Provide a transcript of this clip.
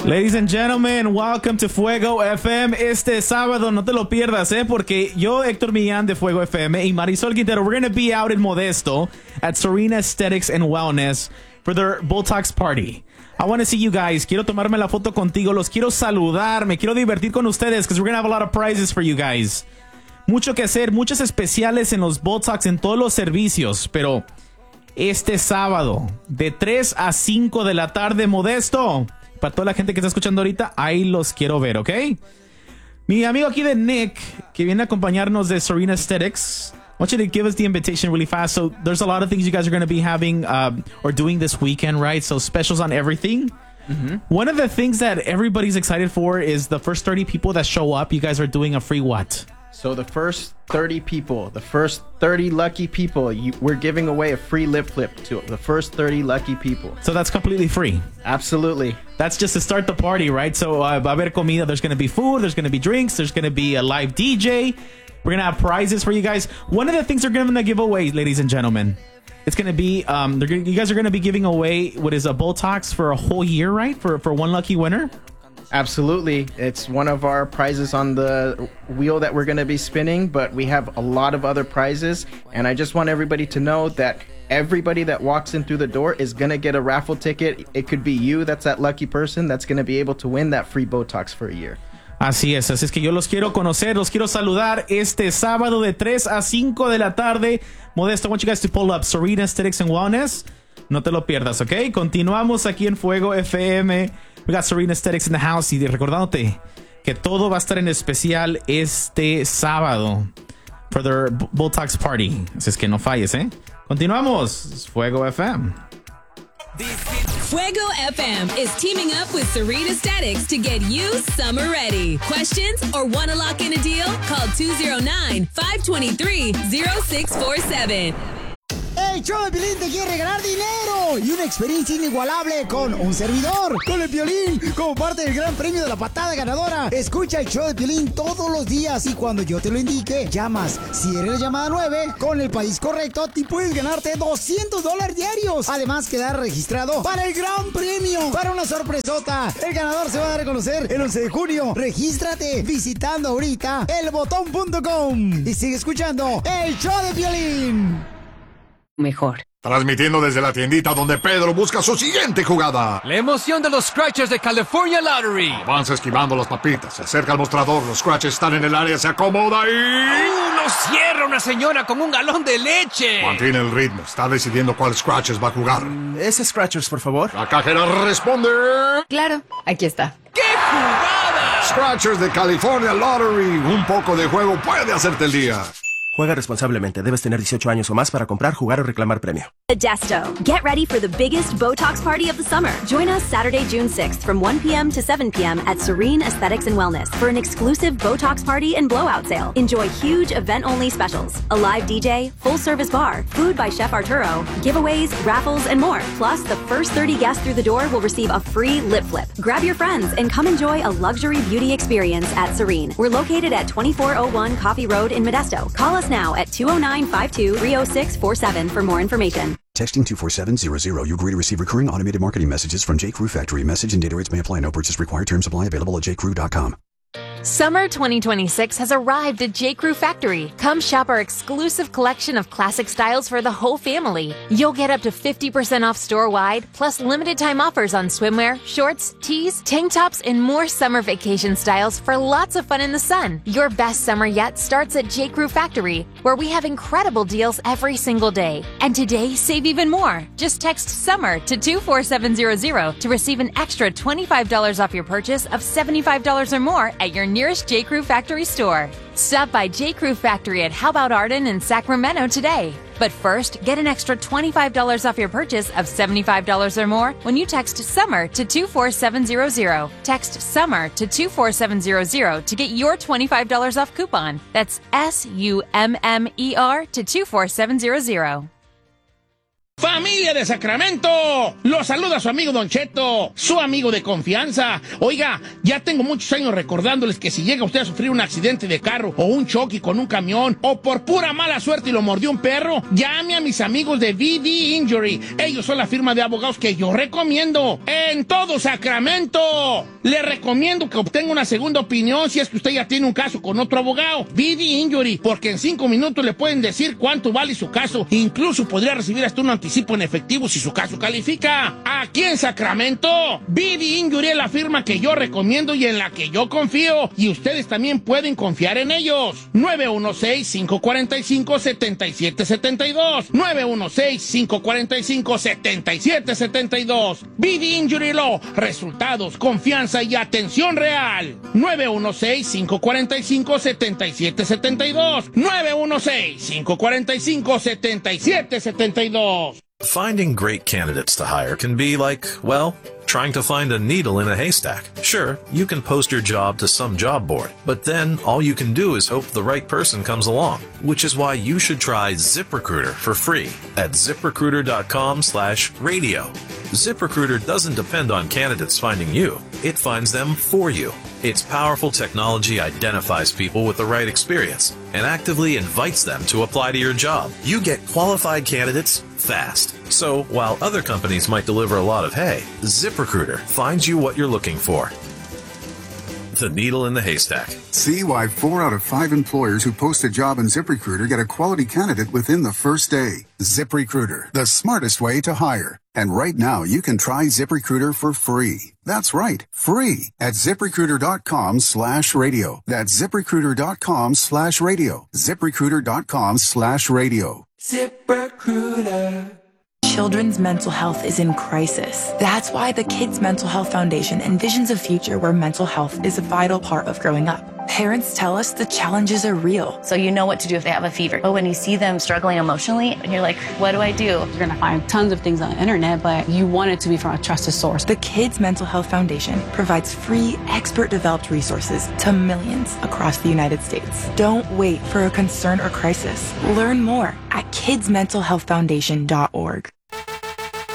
Ladies and gentlemen, welcome to Fuego FM. Este sábado no te lo pierdas, porque yo, Héctor Millán de Fuego FM y Marisol Quintero, we're going to be out in Modesto at Serena Aesthetics and Wellness for their Botox party. I want to see you guys. Quiero tomarme la foto contigo. Los quiero saludar. Me quiero divertir con ustedes because we're going to have a lot of prizes for you guys. Mucho que hacer, muchos especiales en los Botox, en todos los servicios, pero este sábado de 3 a 5 de la tarde, Modesto. Para toda la gente que está escuchando ahorita, ahí los quiero ver, ¿ok? Mi amigo aquí de Nick, que viene a acompañarnos de Serena Aesthetics, I want you to give us the invitation really fast. So there's a lot of things you guys are going to be having or doing this weekend, right? So specials on everything. Mm-hmm. One of the things that everybody's excited for is the first 30 people that show up. You guys are doing a free what? So the first 30 people, the first 30 lucky people, we're giving away a free lip flip to the first 30 lucky people. So that's completely free? Absolutely. That's just to start the party, right? So va a haber comida, there's going to be food, there's going to be drinks, there's going to be a live DJ. We're going to have prizes for you guys. One of the things they're going to give away, ladies and gentlemen, it's going to be, you guys are going to be giving away what is a Botox for a whole year, right? For one lucky winner? Absolutely. It's one of our prizes on the wheel that we're going to be spinning, but we have a lot of other prizes. And I just want everybody to know that everybody that walks in through the door is going to get a raffle ticket. It could be you, that's that lucky person that's going to be able to win that free Botox for a year. Así es que yo los quiero conocer, los quiero saludar este sábado de 3 a 5 de la tarde. Modesto, I want you guys to pull up Serena Aesthetics and Wellness. No te lo pierdas, ¿ok? Continuamos aquí en Fuego FM. We got Serena Aesthetics in the house. Y recordándote que todo va a estar en especial este sábado for their Botox party. Así es que no falles, ¿eh? Continuamos. Es Fuego FM. Fuego FM is teaming up with Serena Aesthetics to get you summer ready. Questions or want to lock in a deal? Call 209-523-0647. El show de Piolín te quiere regalar dinero y una experiencia inigualable con un servidor, con el Piolín, como parte del gran premio de la patada ganadora. Escucha el show de Piolín todos los días y cuando yo te lo indique, llamas. Si eres la llamada 9, con el país correcto, te puedes ganarte $200 diarios. Además, quedar registrado para el gran premio, para una sorpresota. El ganador se va a dar a conocer el 11 de junio. Regístrate visitando ahorita elbotón.com y sigue escuchando el show de Piolín. Mejor. Transmitiendo desde la tiendita donde Pedro busca su siguiente jugada. La emoción de los Scratchers de California Lottery. Avanza esquivando las papitas, se acerca al mostrador, los Scratchers están en el área, se acomoda y... ¡Lo cierra una señora con un galón de leche! Mantiene el ritmo, está decidiendo cuál Scratchers va a jugar. Ese Scratchers, por favor. La cajera responde... Claro, aquí está. ¡Qué jugada! Scratchers de California Lottery. Un poco de juego puede hacerte el día. Juega responsablemente. Debes tener 18 años o más para comprar, jugar o reclamar premio. Modesto. Get ready for the biggest Botox party of the summer. Join us Saturday, June 6th from 1 p.m. to 7 p.m. at Serena Aesthetics and Wellness for an exclusive Botox party and blowout sale. Enjoy huge event-only specials, a live DJ, full-service bar, food by Chef Arturo, giveaways, raffles, and more. Plus, the first 30 guests through the door will receive a free lip flip. Grab your friends and come enjoy a luxury beauty experience at Serene. We're located at 2401 Coffee Road in Modesto. Call us now at 209-52-30647 for more information. Texting 24700. You agree to receive recurring automated marketing messages from J. Crew Factory. Message and data rates may apply. No purchase required. Terms apply. Available at jcrew.com. Summer 2026 has arrived at J.Crew Factory. Come shop our exclusive collection of classic styles for the whole family. You'll get up to 50% off store-wide, plus limited time offers on swimwear, shorts, tees, tank tops, and more summer vacation styles for lots of fun in the sun. Your best summer yet starts at J.Crew Factory, where we have incredible deals every single day. And today, save even more. Just text SUMMER to 24700 to receive an extra $25 off your purchase of $75 or more at your nearest J.Crew Factory store. Stop by J.Crew Factory at How About Arden in Sacramento today. But first, get an extra $25 off your purchase of $75 or more when you text SUMMER to 24700. Text SUMMER to 24700 to get your $25 off coupon. That's SUMMER to 24700. Familia de Sacramento, los saluda su amigo Don Cheto, su amigo de confianza. Oiga, ya tengo muchos años recordándoles que si llega usted a sufrir un accidente de carro o un choque con un camión o por pura mala suerte y lo mordió un perro, llame a mis amigos de VD Injury. Ellos son la firma de abogados que yo recomiendo en todo Sacramento. le recomiendo que obtenga una segunda opinión si es que usted ya tiene un caso con otro abogado. BD Injury, porque en 5 minutos le pueden decir cuánto vale su caso. Incluso podría recibir hasta un anticipo en efectivo si su caso califica. Aquí en Sacramento, BD Injury es la firma que yo recomiendo y en la que yo confío. Y ustedes también pueden confiar en ellos. 916-545-7772. 916-545-7772. BD Injury Law. Resultados, confianza y atención real. 916-545-7772. 916-545-7772. Finding great candidates to hire can be like, well, trying to find a needle in a haystack. Sure, you can post your job to some job board, but then all you can do is hope the right person comes along, which is why you should try ZipRecruiter for free at ZipRecruiter.com/radio. ZipRecruiter doesn't depend on candidates finding you. It finds them for you. Its powerful technology identifies people with the right experience and actively invites them to apply to your job. You get qualified candidates fast. So while other companies might deliver a lot of hay, ZipRecruiter finds you what you're looking for. The needle in the haystack. See why 4 out of 5 employers who post a job in ZipRecruiter get a quality candidate within the first day. ZipRecruiter, the smartest way to hire. And right now, you can try ZipRecruiter for free. That's right, free at ZipRecruiter.com/radio. That's ZipRecruiter.com/radio. ZipRecruiter.com/radio. ZipRecruiter. Children's mental health is in crisis. That's why the Kids Mental Health Foundation envisions a future where mental health is a vital part of growing up. Parents tell us the challenges are real. So you know what to do if they have a fever. But when you see them struggling emotionally, and you're like, what do I do? You're going to find tons of things on the internet, but you want it to be from a trusted source. The Kids Mental Health Foundation provides free, expert-developed resources to millions across the United States. Don't wait for a concern or crisis. Learn more at kidsmentalhealthfoundation.org.